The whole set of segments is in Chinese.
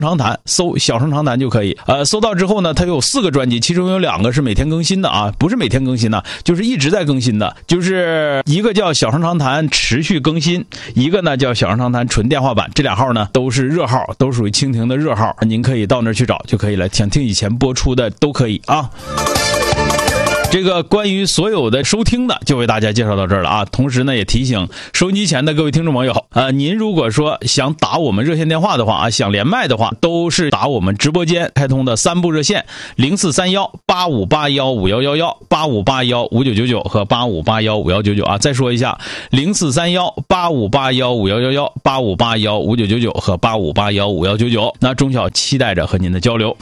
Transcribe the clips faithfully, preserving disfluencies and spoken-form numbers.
长谈，搜小声长谈就可以。呃，搜到之后呢，它有四个专辑，其中有两个是每天更新的啊，不是每天更新的，就是一直在更新的，就是一个叫小声长谈持续更新，一个呢叫小声长谈纯电话版，这俩号呢都是热号，都属于蜻蜓的热号，您可以到那儿去找就可以了，想听以前播出的都可以啊。这个关于所有的收听的就为大家介绍到这儿了啊。同时呢，也提醒收音机前的各位听众朋友，呃，您如果说想打我们热线电话的话啊，想连麦的话，都是打我们直播间开通的三部热线零四三一八五八一五一一一、八五八一五九九九和八五八一五一九九啊。再说一下，零四三一八五八一五一一一、八五八一五九九九和八五八一五一九九。那中小期待着和您的交流。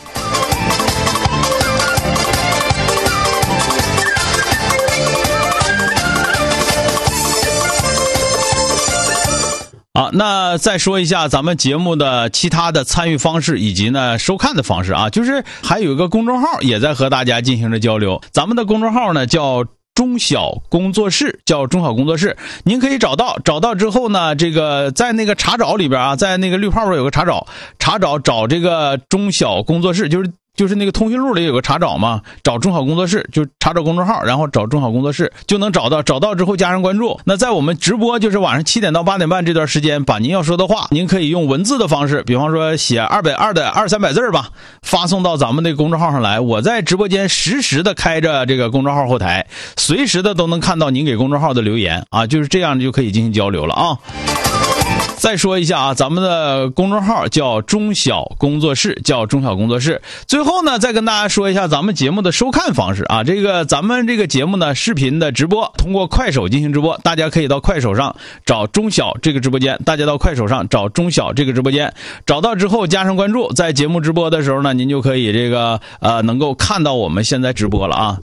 啊，那再说一下咱们节目的其他的参与方式以及呢收看的方式啊，就是还有一个公众号也在和大家进行着交流。咱们的公众号呢叫中小工作室，叫中小工作室，您可以找到，找到之后呢，这个在那个查找里边啊，在那个绿泡上有个查找，查找找这个中小工作室，就是就是那个通讯录里有个查找嘛，找中小工作室，就查找公众号，然后找中小工作室就能找到，找到之后加上关注。那在我们直播就是晚上七点到八点半这段时间，把您要说的话，您可以用文字的方式，比方说写二百二的二三百字吧，发送到咱们那个公众号上来。我在直播间实时的开着这个公众号后台，随时的都能看到您给公众号的留言啊，就是这样就可以进行交流了啊。再说一下啊，咱们的公众号叫中小工作室，叫中小工作室。最后呢，再跟大家说一下咱们节目的收看方式啊。这个咱们这个节目呢，视频的直播通过快手进行直播，大家可以到快手上找中小这个直播间，大家到快手上找中小这个直播间，找到之后加上关注，在节目直播的时候呢，您就可以这个呃能够看到我们现在直播了啊。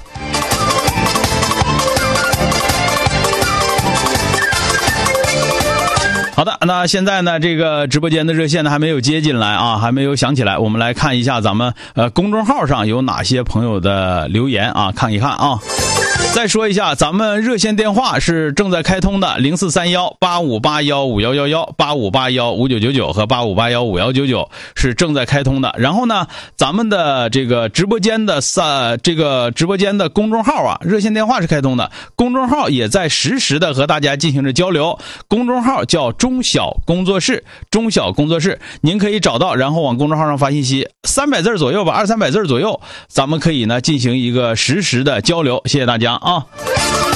好的，那现在呢，这个直播间的热线呢还没有接进来啊，还没有响起来。我们来看一下咱们呃公众号上有哪些朋友的留言啊，看一看啊。再说一下，咱们热线电话是正在开通的零四三一八五八一五一一一、八五八一五九九九和八五八一五一九九是正在开通的。然后呢，咱们的这个直播间的三这个直播间的公众号啊，热线电话是开通的，公众号也在实时的和大家进行着交流。公众号叫中小工作室，中小工作室，您可以找到，然后往公众号上发信息，三百字左右吧，二三百字左右，咱们可以呢进行一个实时的交流。谢谢大家啊。